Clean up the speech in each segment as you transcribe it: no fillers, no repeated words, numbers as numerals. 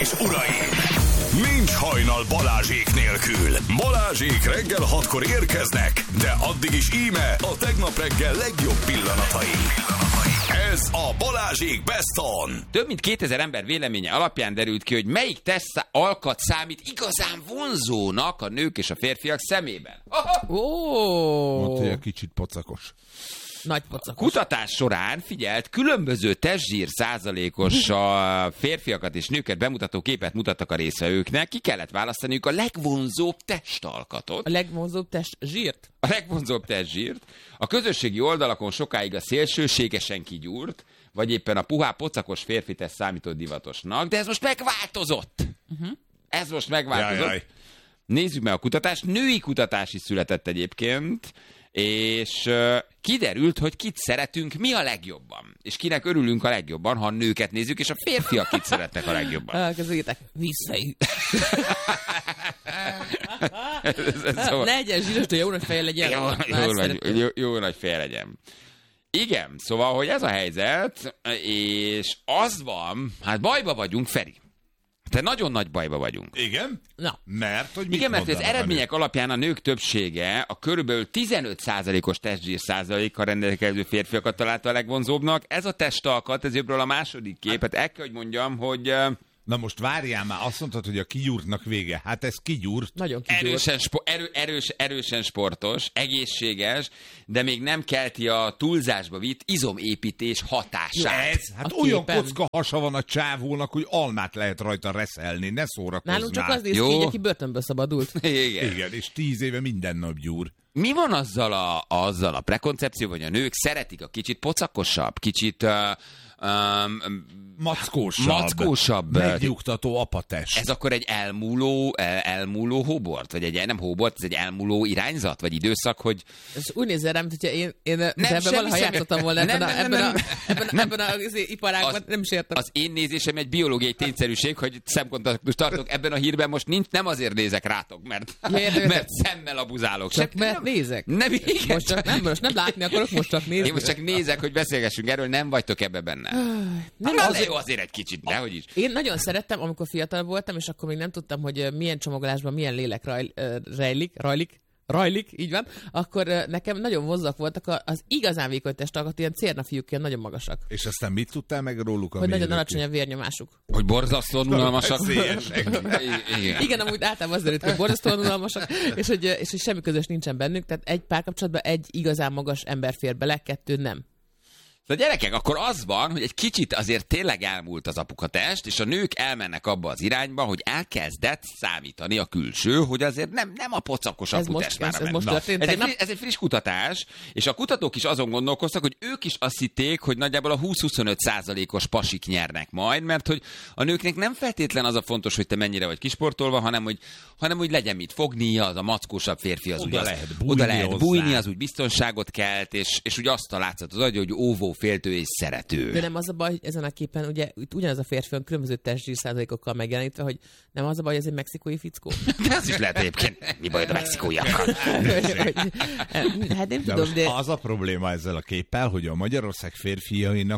és uraim! Nincs hajnal Balázsék nélkül. Balázsék reggel 6-kor érkeznek, de addig is íme a tegnap reggel legjobb pillanatai. Ez a Balázsék Best On. Több mint 2000 ember véleménye alapján derült ki, hogy melyik test alkat számít igazán vonzónak a nők és a férfiak szemében. Mondta, hogy a kicsit pocakos. Nagy pocakos. A kutatás során figyelt, különböző testzsír százalékos a férfiakat és nőket bemutató képet mutattak a résztvevőknek. Ki kellett választaniuk a legvonzóbb testalkatot. A legvonzóbb testzsírt? A legvonzóbb testzsírt. A közösségi oldalakon sokáig a szélsőségesen kigyúrt, vagy éppen a puhá pocakos férfi teszt számított divatosnak, de ez most megváltozott. Ez most megváltozott. Jaj. Nézzük meg a kutatást. Női kutatás is született egyébként, és kiderült, hogy kit szeretünk mi a legjobban. És kinek örülünk a legjobban, ha a nőket nézzük, és a férfiak kit szeretnek a legjobban. Kezdjétek, visszaüt. Szóval... Ne egyen zsíros, de jó nagy feje legyen. Jó nagy feje legyen. Igen, szóval, hogy ez a helyzet, és az van, hát bajba vagyunk, Feri. Te nagyon nagy bajba vagyunk. Igen? Na. Mert, hogy mit Igen, mert az mondanak eredmények alapján a nők többsége a körülbelül 15%-os testzsír százalékkal rendelkező férfiakat találta a legvonzóbbnak. Ez a testalkat, ez jobbról a második kép. Hát el kell, hogy mondjam, hogy... Na most várjál már, azt mondtad, hogy a kigyúrtnak vége. Hát ez kigyúrt. Nagyon kigyúrt. Erősen sportos, egészséges, de még nem kelti a túlzásba vitt izomépítés hatását. Ez? Hát A olyan képen. kocka hasa van a csávónak, hogy almát lehet rajta reszelni. Ne szórakozz Nálunk csak már. az néz Jó. ki, hogy aki börtönből szabadult. Igen. Igen, és 10 éve minden nap gyúr. Mi van azzal a prekoncepció, hogy a nők szeretik a kicsit pocakosabb, kicsit mackósabb. Megnyugtató apatest. Ez akkor egy elmúló hóbort? Vagy egy nem hóbort, ez egy elmúló irányzat? Vagy időszak, hogy... Ez úgy nézzel rám, hogyha én ebben semmi valaha személy- játszottam volna ebben az iparágban, Az- nem is értem. Az én nézésem egy biológiai tényszerűség, hogy szemkontaktust tartok ebben a hírben, most nem azért nézek rátok, mert szemmel abuzálok. Csak mert nézek. Nem, igen, Most nem látni akarok, most csak nézni. én most csak nézek, hogy beszélgessünk erről, nem vagytok ebbe benne. Nem, Na, jó, azért egy kicsit, dehogy is. Én nagyon szerettem, amikor fiatal voltam, és akkor még nem tudtam, hogy milyen csomagolásban milyen lélek rajlik, így van, akkor nekem nagyon vonzak voltak az igazán vékony testalkat, ilyen cérnafiúk, ilyen nagyon magasak. És aztán mit tudtál meg róluk? Hogy nagyon alacsony a vérnyomásuk. Hogy borzasztóan unalmasak. Igen. Igen, amúgy általában az derült, hogy borzasztóan unalmasak, és hogy semmi közös nincsen bennük, tehát egy párkapcsolatban egy igazán magas ember fér bele, 2 nem. De gyerekek, akkor az van, hogy egy kicsit azért tényleg elmúlt az apukatest, és a nők elmennek abba az irányba, hogy elkezdett számítani a külső, hogy azért nem a pocakos aputest már ez most történt. ez egy friss kutatás, és a kutatók is azon gondolkoztak, hogy ők is azt hitték, hogy nagyjából a 20-25%-os pasik nyernek majd, mert hogy a nőknek nem feltétlen az a fontos, hogy te mennyire vagy kisportolva, hanem hogy legyen mit fognia, az a mackósabb férfi az Oda úgy lehet bújni, az úgy biztonságot kelt, és úgy azt a látszat az agy, hogy óvó, féltő és szerető. De nem az a baj, hogy ezen a képen ugye ugyanaz a férfi van különböző testzsír százalékokkal megjelenítve, hogy nem az a baj, hogy ez egy mexikói fickó. De az is lehet egyébként. Mi baj a mexikóiakkal? Hát nem De tudom, most de... az a probléma ezzel a képpel, hogy a Magyarország férfiainak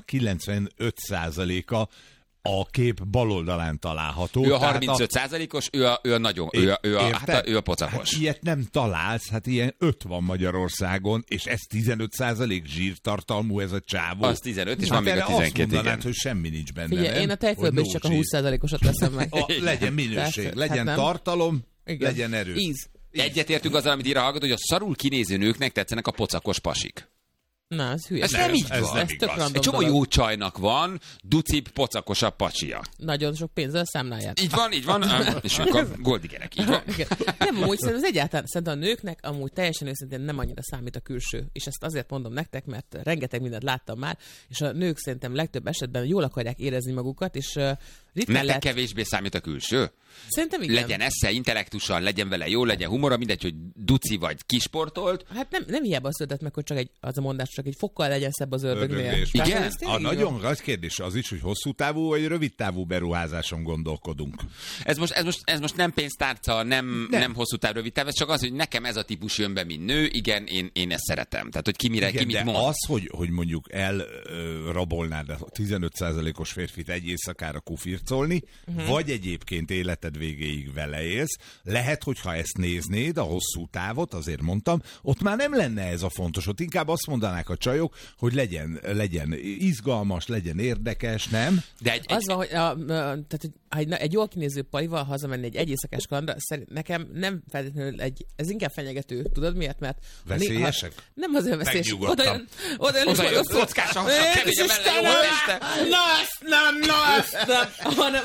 95%-a a kép bal oldalán található. Ő a Tehát 35%-os, ő a nagyon, ő a pocakos. Hát ilyet nem találsz, hát ilyen 5 van Magyarországon, és ez 15% zsírtartalmú ez a csávó. Az 15, és van még a erre 12, azt mondanád, igen. hogy semmi nincs benne, Figyelj, nem? én a tejfölből is Hogy csak a no zsír. 20%-osat veszem meg. Legyen minőség, Tehát, legyen hát nem. tartalom, Igen. legyen erő. Íz. Egyetértünk azzal, amit ír a hallgató, hogy a szarul kinéző nőknek tetszenek a pocakos pasik. Na, ez hülye. Ez nem így ez van. nem Ez tök igaz. random Egy csomó dolog. jó csajnak van ducip pocakosabb pacsia. Nagyon sok pénzzel számláját. Így van, és ők a goldigerek, így van. Igen. Nem, amúgy szerintem az egyáltalán, szerintem a nőknek amúgy teljesen őszintén nem annyira számít a külső. És ezt azért mondom nektek, mert rengeteg mindent láttam már, és a nők szerintem legtöbb esetben jól akarják érezni magukat, és ritkán Nektek lehet... kevésbé számít a külső? Szerintem igen. Legyen esze, intellektusan, legyen vele jó, legyen humora, mindegy, hogy duci vagy kisportolt. Hát nem hiába született meg, hogy csak az a mondás, csak egy fokkal legyen szebb az ördögnél. Ördögnél. Tehát, Igen? ez A tényleg így nagyon van. nagy kérdés az is, hogy hosszú távú vagy rövid távú beruházáson gondolkodunk. Ez most nem pénztárca, nem hosszú táv, rövid táv, ez csak az, hogy nekem ez a típus jön be, mint nő, igen, én ezt szeretem. Tehát, hogy ki Igen, mit de mond. az, hogy mondjuk elrabolnád a 15%-os férfit egy éjszakára kufirt harcolni, vagy egyébként életed végéig vele élsz. Lehet, hogyha ezt néznéd, a hosszú távot, azért mondtam, ott már nem lenne ez a fontos. Ott inkább azt mondanák a csajok, hogy legyen izgalmas, legyen érdekes, nem? De Az van, hogy egy jól kinéző palival hazamenni egy egyészakás kalandra, nekem nem feltétlenül ez inkább fenyegető. Tudod miért? Mert veszélyesek? Nem azért veszélyes. Oda jön kockás a hasa, kemény a melle, jó teste. Na ezt nem, hanem...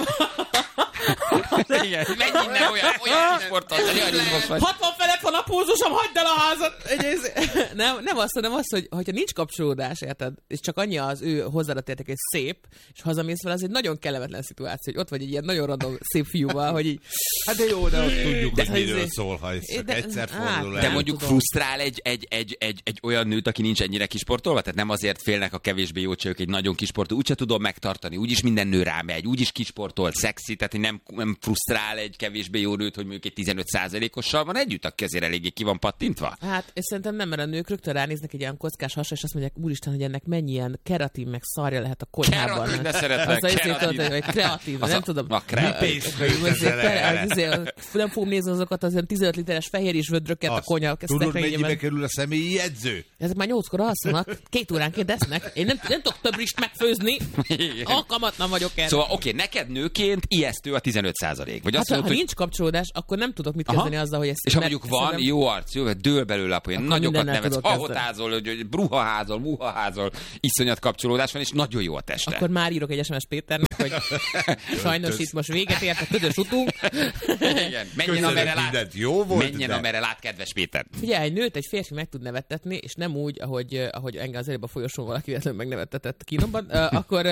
Igen, menj innen olyan sportot, olyan izmos vagy. 60 felett van a pulzusom, hagyd el a házat! Nem azt, hogyha nincs kapcsolódás, érted, és csak annyi az ő hozzáadott érték, és szép, és hazamész vele, az egy nagyon kellemetlen szituáció, hogy ott vagy egy ilyen nagyon random szép fiúval, hogy így... Hát de jó, de ott tudjuk, hogy miről szól, ha ez csak egyszer fordul el. De mondjuk frusztrál egy olyan nőt, aki nincs ennyire kisportolva, tehát nem azért félnek a kevésbé jó csajok egy nagyon kisportoló, úgyse tudom megtartani, úgyis minden nő rámegy, úgyis kisportolt, szexi, tehát nem frusztrál egy kevésbé jó nőt, hogy mondjuk egy 15%-ossal van együtt, aki azért eléggé ki van pattintva? Hát, és szerintem nem, mert a nők rögtön ránéznek egy ilyen kockás hasra, és azt mondják, úristen, hogy ennek mennyi ilyen keratin meg szarja lehet a konyhában. Keratin, de szeretnek. Vagy kreatív, nem tudom. A kreatív. Nem fogom nézni azokat az 15 literes fehér és vödröket a konyha. Tudod, mennyibe kerül a személyi edző? Ezek már 8-kor alszanak, 2 óránként esznek. Én nem tudok több rist megfőzni. Alkalmatlan vagyok erre. Szóval oké, neked nőként ijesztő a 15%. Vagy azt mondod, ha nincs kapcsolódás, akkor nem tudok mit kezdeni azzal, hogy ezt... És ha mondjuk van jó arc, jó, dől belőle, hogy nagyokat nevetsz, hahotázol, hogy bruhaházol, muhaházol, iszonyat kapcsolódás van, és nagyon jó a teste. Akkor már írok egy SMS Péternek, hogy sajnos itt most véget ért a közös utunk. Igen, menjen amerre lát, kedves Péter. Figyelj, egy nőt egy férfi meg tud nevettetni, és nem úgy, ahogy engem az előbb a folyosón valaki véletlenül megnevettetett kínomban, akkor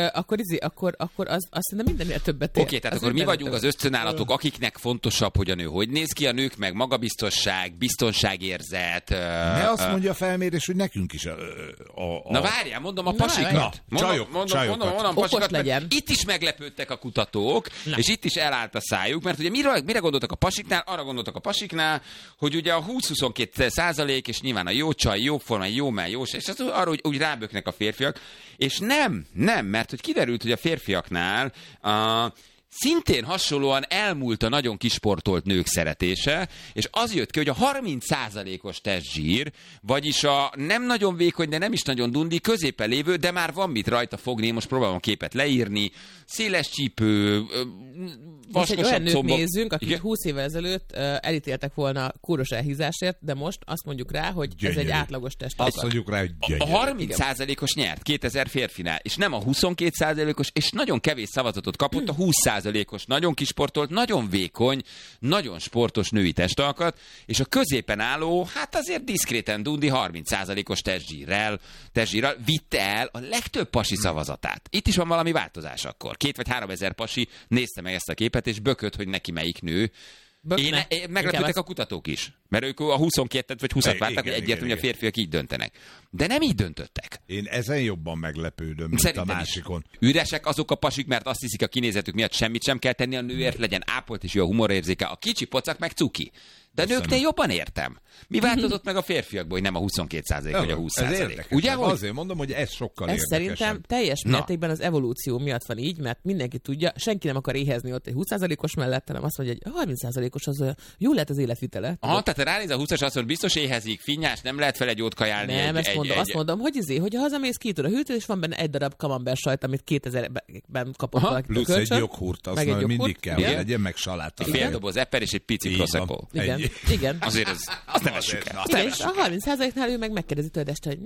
azt szerintem mindennél többet ér. Oké, tehát akkor mi vagyunk az ösztönállatok, akiknek fontosabb, hogy a nő hogy néz ki, a nők meg magabiztosság, biztonságérzet. Ne azt mondja a felmérés, hogy nekünk is Na várjál, mondom a pasikat. Mondom pasikat, legyen. Itt is meglepődtek a kutatók, és itt is elállt a szájuk, mert ugye mire gondoltak a pasiknál? Arra gondoltak a pasiknál, hogy ugye a 20-22% és nyilván a jó csaj, jó forma, jó mell, jó, és az arra úgy ráböknek a férfiak, és nem, mert hogy kiderült, hogy a férfiaknál szintén hasonlóan elmúlt a nagyon kisportolt nők szeretése, és az jött ki, hogy a 30%-os testzsír, vagyis a nem nagyon vékony, de nem is nagyon dundi, középen lévő, de már van mit rajta fogni, most próbálom a képet leírni, széles csípő, vaskosabb combok. Nézzünk, akik 20 évvel ezelőtt elítéltek volna kóros elhízásért, de most azt mondjuk rá, hogy gyönyörű. Ez egy átlagos test. Azt mondjuk rá, hogy gyönyörű. A 30%-os nyert 2000 férfinál, és nem a 22%-os, és nagyon kevés szavazatot kapott a 20%-os, nagyon kisportolt, nagyon vékony, nagyon sportos női testalkat, és a középen álló, hát azért diszkréten dundi 30%-os testzsírrel vitte el a legtöbb pasi szavazatát. Itt is van valami változás akkor. 2 vagy 3 ezer pasi nézte meg ezt a képet, és bökött, hogy neki melyik nő. Meglepődtek a kutatók is, mert ők a 22-et vagy 20-at vártak, hogy egyértelmű, a férfiak így döntenek. De nem így döntöttek. Én ezen jobban meglepődöm, mint szerintem a másikon. Üresek azok a pasik, mert azt hiszik, a kinézetük miatt semmit sem kell tenni a nőért, legyen ápolt és jó a humorérzéke. A kicsi pocak meg cuki. De nőknél jobban értem. Mi változott meg a férfiakból, hogy nem a 22% vagy a 20%? Ugye? Azért mondom, hogy ez sokkal érdekesebb. Szerintem teljes mértékben az evolúció miatt van így, mert mindenki tudja, senki nem akar éhezni ott egy 20%-os mellett, hanem azt mondja, hogy a 30%-os az jó lehet az életvitele. Aha, tehát ránéz a 20-as, azt mondja, biztos éhezik, finnyás, nem lehet fel egy jót kajálni. Nem, azt mondom, hogy ha hazamész, kiütöd a hűtőt, és van benne egy darab camembert sajt, amit 2000-ben kapott valaki. Plusz egy joghurt, az mindig kell, hogy legyen, meg saláta. Fél doboz eper és egy pici prosecco. Igen. Azért azt nem vessük el. Igen, és a 30%-nál ő meg megkérdezi tőled este, hogy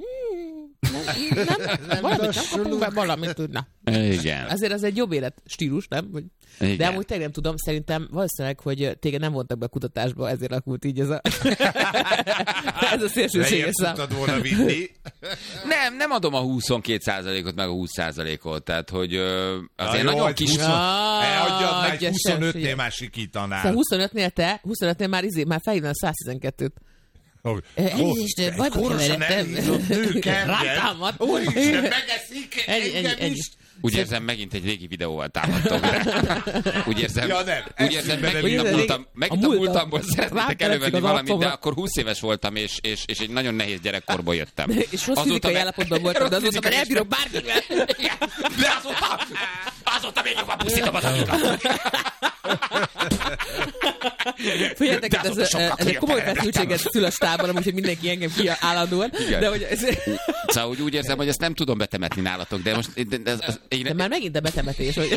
valamit nem kapunk be, valamit tudna. Igen. Azért az egy jobb életstílus, nem? De amúgy tényleg nem tudom, szerintem valószínűleg, hogy téged nem vontak be a kutatásba, ezért alakult így ez a szélsőséges szám. Tudtad volna vinni. Nem adom a 22%-ot, meg a 20%-ot, tehát, hogy azért nagyon kis... Adjad meg 25-nél már sikítanál. 25-nél már felhívnál 112-t. Elnézést, bajba keveredtem. Rátámad. Úristen, megeszik engem is. Úgy érzem, megint egy régi videóval támadtok. Úgy érzem, Ja, nem. megint a múltamból szeretnétek elővenni valamit, de akkor 20 éves voltam, és egy nagyon nehéz gyerekkorból jöttem. És rossz fizikai állapotban voltam, de azóta már elbírok bárkivel. De azóta még jobban pusztítom az anyagat. Figyeljetek, ez egy komoly feszültséget szül a stában, amúgy, hogy mindenki engem ki állandóan. De hogy ez... Szóval úgy érzem, hogy ezt nem tudom betemetni nálatok, de most... De már megint a betemetés, hogy...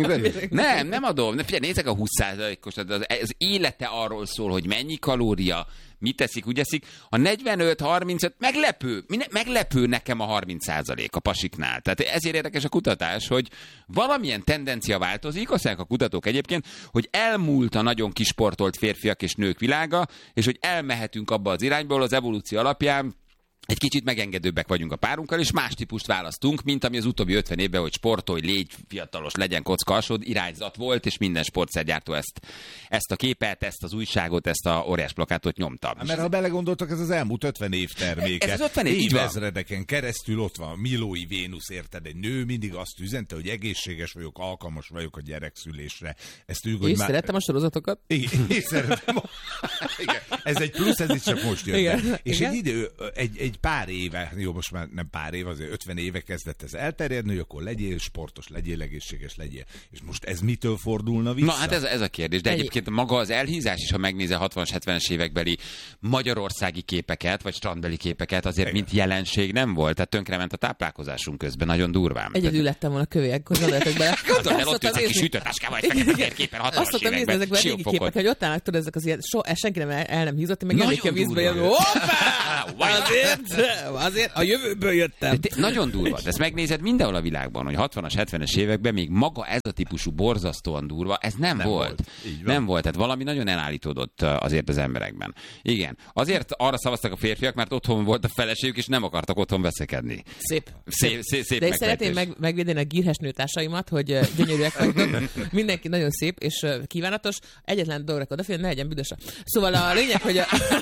Nem adom. Figyelj, nézzek a 20%-os. Az élete arról szól, hogy mennyi kalória, mit teszik, úgy eszik. A 45-35 meglepő nekem a 30% a pasiknál. Tehát ezért érdekes a kutatás, hogy valamilyen tendencia változik, azt mondják a kutatók egyébként, hogy elmúlt a nagyon kisportolt férfiak és nők világa, és hogy elmehetünk abba az irányból az evolúció alapján, egy kicsit megengedőbbek vagyunk a párunkkal, és más típust választunk, mint ami az utóbbi 50 évben, hogy sportolj, légy fiatalos, legyen kocka alsód, irányzat volt, és minden sportszergyártó ezt a képet, ezt az újságot, ezt a óriás plakátot nyomta. Mert ha belegondoltak, ez az elmúlt 50 év terméke. Ez az 50 év, évezredeken keresztül ott van Milói Vénusz, érted? Egy nő mindig azt üzente, hogy egészséges vagyok, alkalmas vagyok a gyerekszülésre. Ezt ők, hogy szerettem a sorozatokat. Igen, én szeretem. Igen. Ez egy plusz, ez itt csak most jött. Igen. És egy idő, egy pár éve, jó, most már nem pár éve, azért 50 éve kezdett ez elterjedni, hogy akkor legyél sportos, legyél egészséges, legyél. És most ez mitől fordulna vissza? Na hát ez a kérdés, de egyébként maga az elhízás is, ha megnézel 60-as, 70-es évekbeli magyarországi képeket, vagy strandbeli képeket, azért mint jelenség nem volt, tehát tönkrement a táplálkozásunk közben, nagyon durván. Egyedül lettem volna kövélyek, gondoljatok bele. Gondolj el, ott ülsz a kis ütőtáskával, egy fekete képen 60-as években. Azt szoktam nézni ezekben a régi képek, hogy ott állnak, tudod, ezek az ilyen, senki nem el nem hízott, meg jönnék ki a vízbe, jön, hoppá! Azért a jövőből jöttem. Nagyon durva. Ezt megnézed mindenhol a világban, hogy 60-as, 70-es években még maga ez a típusú borzasztóan durva, ez nem volt. Nem volt. Tehát valami nagyon elállítódott azért az emberekben. Igen. Azért arra szavaztak a férfiak, mert otthon volt a feleségük, és nem akartak otthon veszekedni. Szép. Szép de én szeretném megvédeni a gírhes nőtársaimat, hogy gyönyörűek vagytok. Mindenki nagyon szép és kívánatos. Egyetlen dologra odafigyelni, ne legyen büdös. Szóval a lényeg, hogy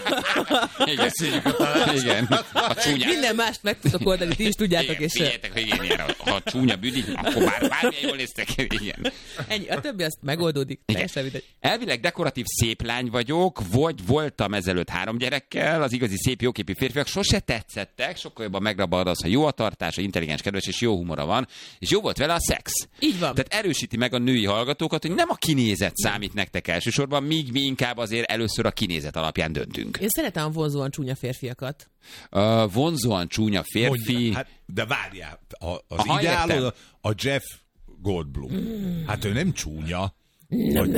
Igen. A csúnya. Minden mást meg tudok oldani, ti is tudjátok. És figyeljetek, hogy igen, ha csúnya büdi, akkor bármilyen jól néztek. Igen. Ennyi, a többi azt megoldódik. Elvileg dekoratív szép lány vagyok, vagy voltam ezelőtt 3 gyerekkel, az igazi szép jóképű férfiak sose tetszettek, sokkal jobban megrabad az, ha jó a tartása, intelligens, kedves és jó humora van, és jó volt vele a szex. Így van. Tehát erősíti meg a női hallgatókat, hogy nem a kinézet számít nektek elsősorban, míg mi inkább azért először a kinézet alapján döntünk. Én szeretem vonzóan csúnya férfiakat. Vonzóan csúnya férfi. Mondja, hát, de várjál, az ideál a Jeff Goldblum. Hát ő nem csúnya. Nem.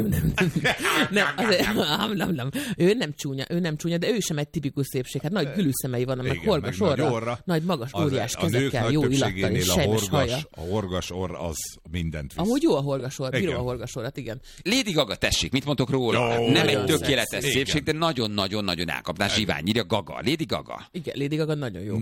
Ő nem csúnya, de ő sem egy tipikus szépség. Hát nagy gülűszemei vannak, meg horgas orra, nagy magas óriás kezekkel, jó illattal és sejmes haja. A horgas orr az mindent visz. Amúgy jó a horgas orr, bírom a horgas orrat, igen. Lady Gaga, tessék, mit mondtok róla? Jó, nem egy tökéletes szépség, de nagyon-nagyon elkapná Zsivány, írja Gaga. Lady Gaga. Igen, Lady Gaga nagyon jó.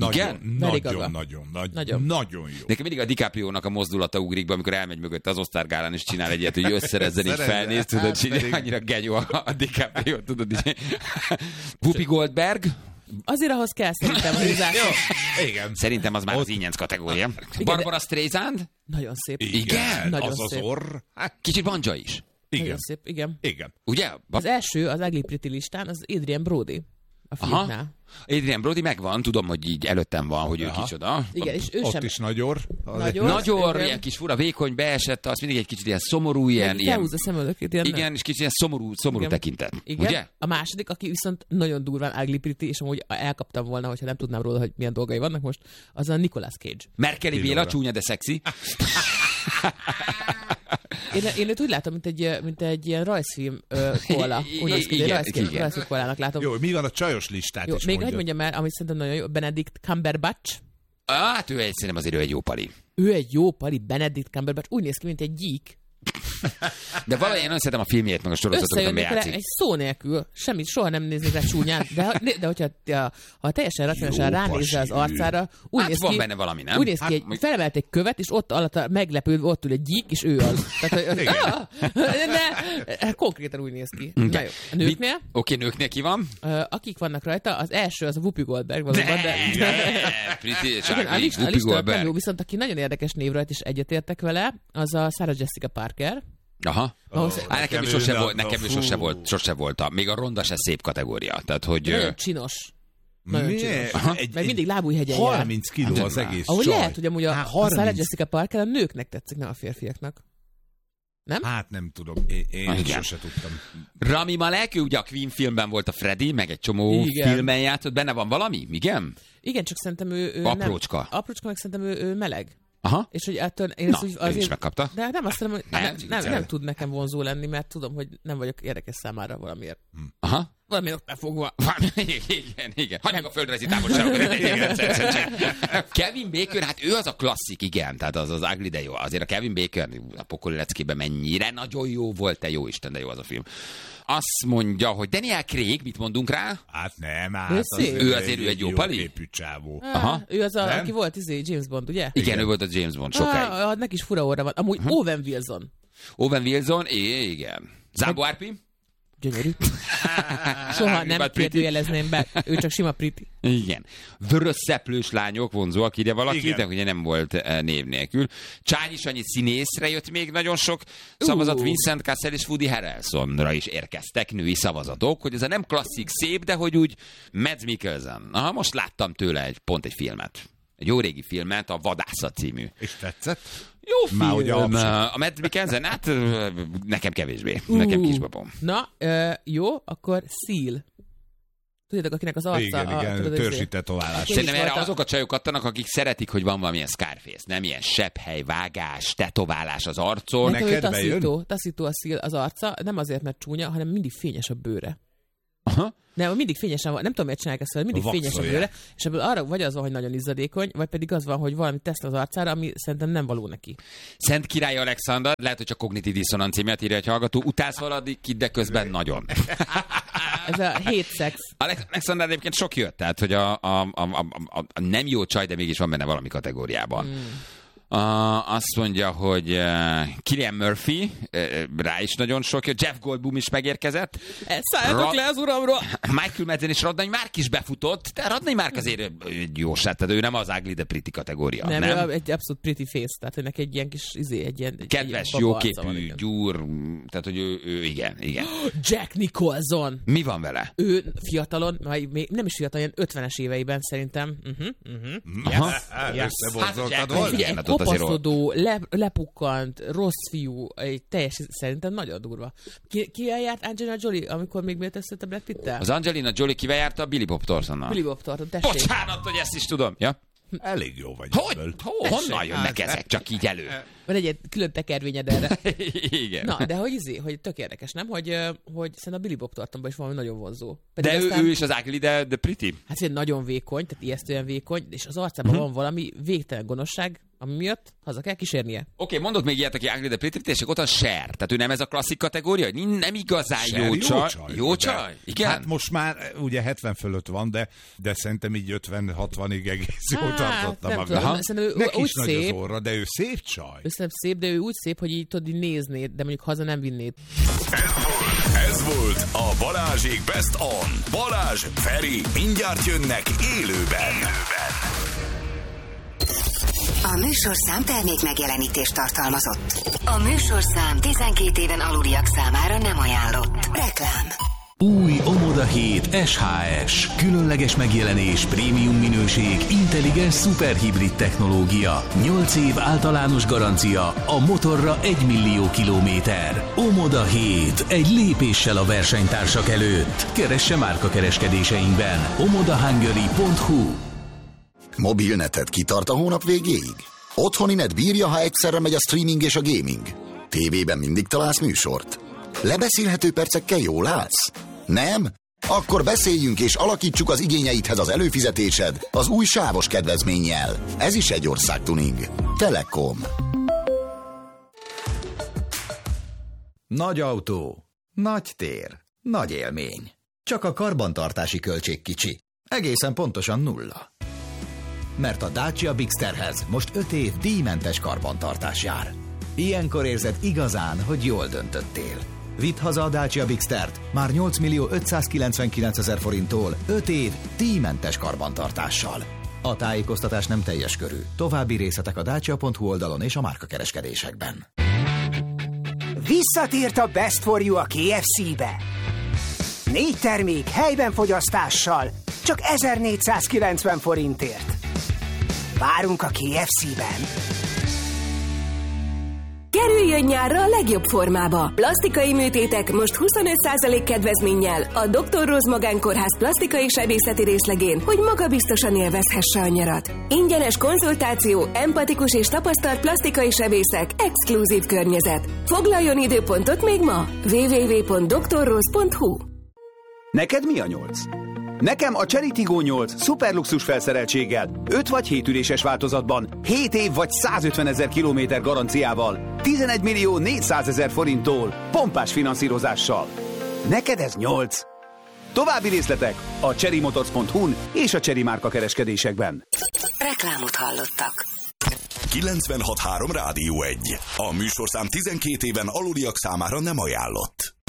Nagyon jó. Nekem mindig a DiCaprio-nak a mozdulata ugrik be, amikor elmegy mögött az Oscar gálán, és csinál egy ilyet, hogy összerezzen, így felnéz, tudod, annyira genyó a DiCaprio, tudod, így. Whoopi Goldberg. Azért ahhoz kell szerintem a húzás. Igen. Szerintem az már az ínyenc kategória. Barbara Streisand. Nagyon szép. Igen. Nagyon az szép. Az orr. Kicsit Banja is. Igen. Nagyon szép, igen. Ugye? Az első, az Ugly Pretty listán, az Adrian Brody. A filmnál. Adrian Brody megvan, tudom, hogy így előttem van, hogy ő kicsoda. Igen, és ő ott sem... is nagyor. Nagyor, ilyen kis fura, vékony, beesett, az mindig egy kicsit ilyen szomorú, ilyen... Felhúzza szemöldökét, ilyen... Igen, és kicsit ilyen szomorú tekintet. Igen. Ugye? A második, aki viszont nagyon durván Ugly Pretty, és amúgy elkaptam volna, hogyha nem tudnám róla, hogy milyen dolgai vannak most, az a Nicolas Cage. Merkeli Béla, csúnya, de szexi. Én őt úgy látom, mint egy ilyen rajzfilm koala. Úgy néz ki, rajzfilm koalának látom. Jó, mi van a csajos listát jó, is még mondjad. hogy mondjam el, amit szerintem nagyon jó, Benedict Cumberbatch. Hát szerintem azért ő egy jó pali. Ő egy jó pali, Benedict Cumberbatch, úgy néz ki, mint egy gyík. De valahogy én összetem a filmjét, meg a sorozatokat, ami játszik. Egy szó nélkül, semmit, soha nem néznék rá csúnyán, de hogyha teljesen racionálisan ránézze az arcára, úgy néz ki, van benne valami, nem? Úgy néz ki, hogy felemelt egy követ, és ott alatt meglepődve ott ül egy gyík, és ő az. Tehát, Konkrétan úgy néz ki. Na jó. A nőknél? Oké, nőknél ki van? Akik vannak rajta, az első az a Whoopi Goldberg valóban, de... A lista nem jó, viszont aki nagyon érdekes név rajta, és egyetértek vele, az a Sarah Jessica Parker. Aha. Nekem is sose volt. Még a ronda se szép kategória. Tehát, hogy... Nagyon csinos. Nagyon csinos. Meg mindig lábújhegyen 30 kiló az egész ahogy csaj. lehet, hogy amúgy a Sarah Jessica Parker a nőknek tetszik, nem a férfiaknak. Nem? Hát nem tudom, én sose tudtam. Rami Malek, ő ugye a Queen filmben volt a Freddy, meg egy csomó filmben játszott. Benne van valami? Igen? Igen, csak szerintem ő aprócska. Nem, aprócska, meg szerintem ő meleg. Aha. És hogy ettől én Na, úgy, azért, is megkapta. De nem azt mondom, hogy nem tud nekem vonzó lenni, mert tudom, hogy nem vagyok érdekes számára valamiért. Aha. Valamiért ott befogva. Igen. Hagyjuk a földrajzi távolságot. Kevin Bacon, hát ő az a klasszik, igen. Tehát az ugly, de jó. Azért a Kevin Bacon a pokoli leckében mennyire nagyon jó volt, te jó Isten, de jó az a film. Azt mondja, hogy Daniel Craig, mit mondunk rá? Hát nem, ő azért egy jó pali? Képű csávó. Aha. Ő az, aki volt James Bond, ugye? Igen, ő volt a James Bond sokáig. Neki is fura orra van. Amúgy Owen Wilson. Owen Wilson, igen. Zámbó Árpi? Gyönyörű. Soha nem kérdőjelezném be. Ő csak sima pretty. Igen. Vörös szeplős lányok vonzóak ide valaki, de ugye nem volt név nélkül. Csányi Sanyi színészre jött még nagyon sok szavazat. Vincent Cassel és Woody Harrelsonra is érkeztek női szavazatok, hogy ez a nem klasszik szép, de hogy úgy Mads Mikkelsen. Aha, most láttam tőle pont egy filmet. Egy jó régi filmet, a Vadászat című. És tetszett? Jó film. Már ugye a Mads Mikkelsen, hát nekem kevésbé. Nekem kisbabom. Na, jó, akkor Seal. Tudjátok, akinek az arca... Igen, törzsi tetoválás. Szerintem erre azok a csajok adtanak, akik szeretik, hogy van valamilyen Scarface, nem ilyen sebhely, vágás, tetoválás az arcon. Neked bejön? Taszító a Seal az arca, nem azért, mert csúnya, hanem mindig fényes a bőre. Aha. Nem, mindig fényesen van, nem tudom, miért csinálják ezt, mindig fényes a bőre, és ebből arra vagy az van, hogy nagyon izzadékony, vagy pedig az van, hogy valami tesz az arcára, ami szerintem nem való neki. Szent Király Alexander, lehet, hogy csak kognitív diszonancia miatt írja egy hallgató, utálsz valadik, de közben nagyon. Ez a hate sex. Alexander egyébként sok jött, tehát, hogy a nem jó csaj, de mégis van benne valami kategóriában. Azt mondja, hogy Cillian Murphy, rá is nagyon sok jött, Jeff Goldblum is megérkezett. Szálljatok le az uramról! Michael Madsen és Radnai Márk is befutott, de Radnai Márk azért jó sát, tehát ő nem az ugly, de pretty kategória. Nem? Ő egy abszolút pretty face, tehát hogy neki egy ilyen kis kedves, jóképű, gyúr, tehát hogy ő igen. Jack Nicholson! Mi van vele? Ő fiatalon, még nem is fiatal, ilyen 50-es éveiben szerintem. Kopaszodó, lepukkant, rossz fiú, egy szerintem nagyon durva. Kivel járt Angelina Jolie, amikor még miért összött a Brad Pitt-tel? Az Angelina Jolie kivel járta? Billy Bob Thorntonnal. Billy Bob Thornton, tessék. Bocsánat, hogy ezt is tudom. Ja? Elég jó vagy. Honnan jönnek ezek csak így elő? Van egy külön tekervényed erre. Igen. Na, de hogy tök érdekes, nem? Hogy szerintem a Billy Bob Thorntonban is valami nagyon vonzó. Pedig de aztán, ő is az ugly, de pretty. Hát nagyon vékony, tehát ijesztően vékony, és az arcában van valami végtelen gonoszság, ami miatt haza kell kísérnie. Oké, mondok még ilyet, aki ugly, de pretty, és ott a Cher. Tehát ő nem ez a klasszik kategória, hogy nem igazán Cher, jó csaj. Igen? Hát most már ugye 70 fölött van, de szerintem így 50-60-ig egész jól tartotta magát. Neki is nagy az orra, de ő szép csaj. Ő szép, de ő úgy szép, hogy így tudod, így néznéd, de mondjuk haza nem vinnéd. Ez volt a Balázsék Best On. Balázs, Feri, mindjárt jönnek élőben. A műsorszám termék megjelenítést tartalmazott. A műsorszám 12 éven aluliak számára nem ajánlott. Reklám. Új Omoda 7 SHS. Különleges megjelenés, prémium minőség, intelligens szuperhibrid technológia. 8 év általános garancia, a motorra 1 millió kilométer. Omoda 7. Egy lépéssel a versenytársak előtt. Keresse márkakereskedéseinkben. omodahungary.hu. Mobilneted kitart a hónap végéig? Otthoni net bírja, ha egyszerre megy a streaming és a gaming? Tévében mindig találsz műsort? Lebeszélhető percekkel jól állsz? Nem? Akkor beszéljünk és alakítsuk az igényeidhez az előfizetésed az új sávos kedvezménnyel. Ez is egy országtuning. Telekom. Nagy autó, nagy tér, nagy élmény. Csak a karbantartási költség kicsi. Egészen pontosan 0. Mert a Dacia Bigsterhez most 5 év díjmentes karbantartás jár. Ilyenkor érzed igazán, hogy jól döntöttél. Vidd haza a Dacia Bigstert már 8.599.000 forinttól 5 év díjmentes karbantartással. A tájékoztatás nem teljes körű. További részletek a dacia.hu oldalon és a márkakereskedésekben. Visszatért a Best for You a KFC-be. 4 termék helyben fogyasztással, csak 1490 forintért. Várunk a KFC-ben. Kerüljön nyárra a legjobb formába. Plasztikai műtétek most 25% kedvezménnyel a Dr. Rose Magánkórház plastikai sebészeti részlegén, hogy magabiztosan élvezhesse a nyarat. Ingyenes konzultáció, empatikus és tapasztalt plastikai sebészek, exkluzív környezet. Foglaljon időpontot még ma! www.drrose.hu. Neked mi a 8? Nekem a Chery Tiggo 8 szuperluxus felszereltséggel, 5 vagy 7 üléses változatban, 7 év vagy 150 000 kilométer garanciával, 11.400.000 forinttól, pompás finanszírozással. Neked ez 8. További részletek a cherrymotors.hu-n és a Chery márka kereskedésekben. Reklámot hallottak. 96.3 Rádió 1. A műsorszám 12 éven aluliak számára nem ajánlott.